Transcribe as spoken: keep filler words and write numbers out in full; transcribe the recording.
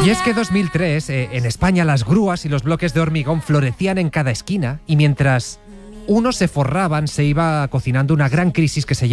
Y es que dos mil tres, eh, en España, las grúas y los bloques de hormigón florecían en cada esquina, y mientras unos se forraban, se iba cocinando una gran crisis que se